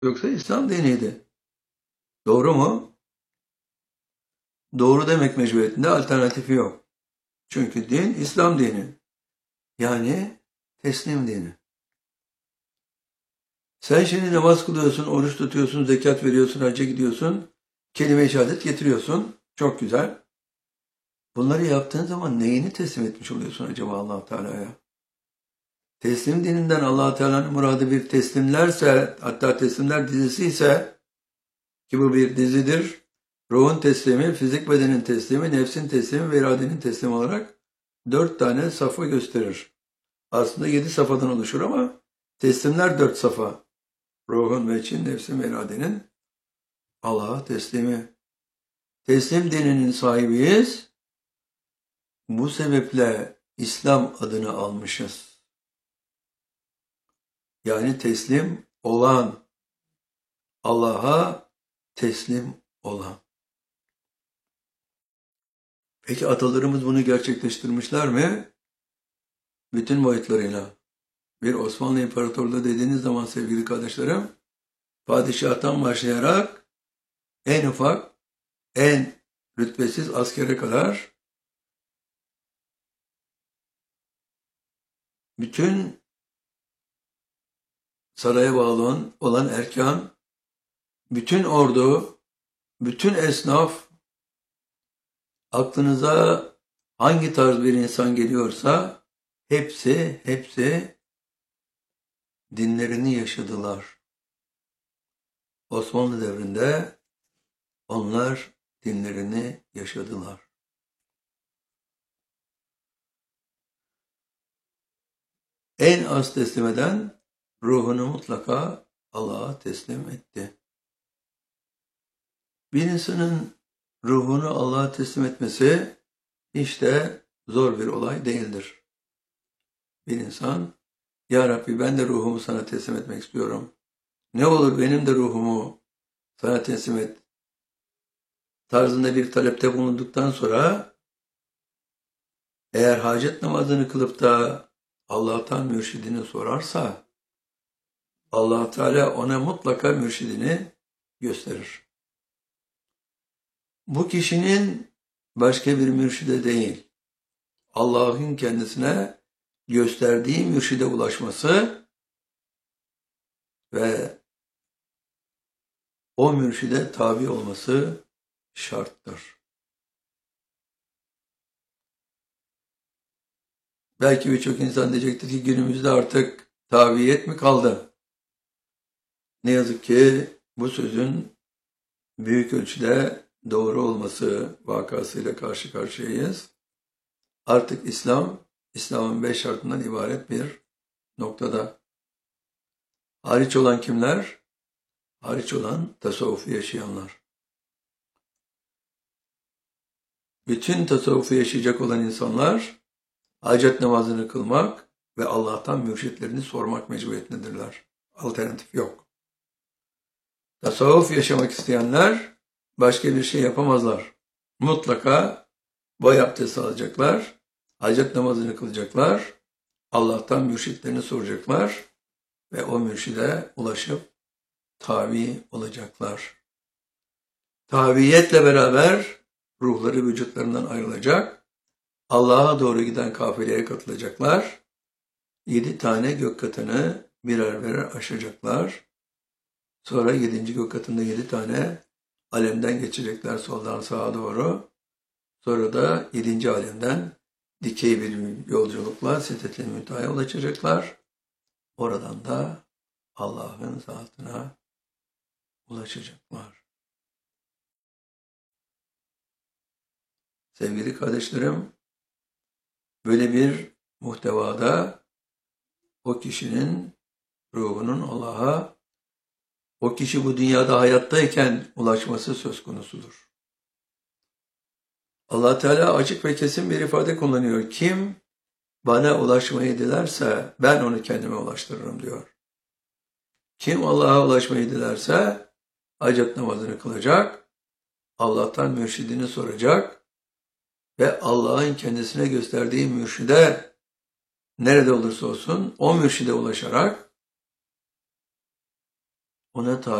Yoksa İslam diniydi. Doğru mu? Doğru demek mecburiyetinde, alternatifi yok. Çünkü din İslam dini. Yani teslim dini. Sen şimdi namaz kılıyorsun, oruç tutuyorsun, zekat veriyorsun, hacca gidiyorsun, kelime-i şehadet getiriyorsun. Çok güzel. Bunları yaptığın zaman neyini teslim etmiş oluyorsun acaba Allah Teala'ya? Teslim dininden Allah Teala'nın muradı bir teslimlerse, hatta teslimler dizisi ise, ki bu bir dizidir, ruhun teslimi, fizik bedenin teslimi, nefsin teslimi ve iradenin teslimi olarak 4 tane safa gösterir. Aslında 7 safadan oluşur ama teslimler 4 safa. Ruhun ve için, nefsin ve iradenin Allah'a teslimi. Teslim dininin sahibiyiz. Bu sebeple İslam adını almışız. Yani teslim olan, Allah'a teslim olan. Peki atalarımız bunu gerçekleştirmişler mi? Bütün boyutlarıyla. Bir Osmanlı İmparatorluğu dediğiniz zaman sevgili kardeşlerim, padişahtan başlayarak en ufak, en rütbesiz askere kadar bütün saraya bağlı olan erkan, bütün ordu, bütün esnaf, aklınıza hangi tarz bir insan geliyorsa hepsi dinlerini yaşadılar. Osmanlı devrinde onlar dinlerini yaşadılar. En az teslim eden ruhunu mutlaka Allah'a teslim etti. Bir insanın ruhunu Allah'a teslim etmesi hiç de zor bir olay değildir. Bir insan, Ya Rabbi ben de ruhumu sana teslim etmek istiyorum. Ne olur benim de ruhumu sana teslim et tarzında bir talepte bulunduktan sonra eğer hacet namazını kılıp da Allah'tan mürşidini sorarsa Allah Teala ona mutlaka mürşidini gösterir. Bu kişinin başka bir mürşide değil, Allah'ın kendisine gösterdiği mürşide ulaşması ve o mürşide tabi olması şarttır. Belki birçok insan diyecektir ki günümüzde artık tabiyet mi kaldı? Ne yazık ki bu sözün büyük ölçüde doğru olması vakasıyla karşı karşıyayız. Artık İslam'ın 5 şartından ibaret bir noktada. Hariç olan kimler? Hariç olan tasavvufu yaşayanlar. Bütün tasavvufu yaşayacak olan insanlar hacet namazını kılmak ve Allah'tan mürşitlerini sormak mecburiyetindedirler. Alternatif yok. Tasavvuf yaşamak isteyenler başka bir şey yapamazlar. Mutlaka boy abdesti alacaklar, hacet namazını kılacaklar, Allah'tan mürşitlerini soracaklar ve o mürşide ulaşıp tabi olacaklar. Tabiyetle beraber ruhları vücutlarından ayrılacak, Allah'a doğru giden kafileye katılacaklar, 7 tane gök katını birer aşacaklar. Sonra 7. gök katında 7 tane alemden geçecekler soldan sağa doğru. Sonra da 7. alemden dikey bir yolculukla Sidret-i Münteha'ya ulaşacaklar. Oradan da Allah'ın zatına ulaşacaklar. Sevgili kardeşlerim, böyle bir muhtevada o kişinin ruhunun Allah'a, o kişi bu dünyada hayattayken ulaşması söz konusudur. Allah Teala açık ve kesin bir ifade kullanıyor. Kim bana ulaşmayı dilerse ben onu kendime ulaştırırım diyor. Kim Allah'a ulaşmayı dilerse hacet namazını kılacak, Allah'tan mürşidini soracak ve Allah'ın kendisine gösterdiği mürşide nerede olursa olsun o mürşide ulaşarak ona